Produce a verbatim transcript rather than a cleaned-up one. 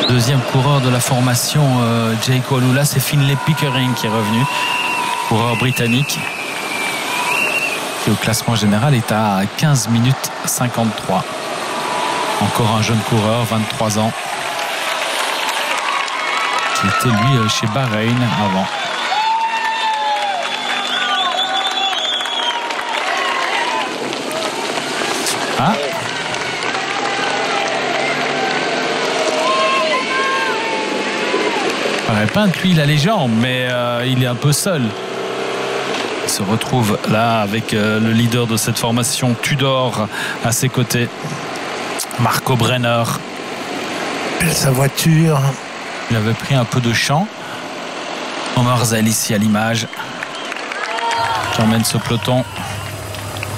Deuxième coureur de la formation euh, Jayco Alula, c'est Finlay Pickering qui est revenu, coureur britannique qui au classement général est à quinze minutes cinquante-trois. Encore un jeune coureur, vingt-trois ans, qui était lui chez Bahreïn avant. Ah, Pinte, lui, il a les jambes, mais euh, il est un peu seul. Il se retrouve là avec euh, le leader de cette formation, Tudor, à ses côtés. Marco Brenner. Sa voiture. Il avait pris un peu de champ. Omar Zal ici à l'image, qui emmène ce peloton.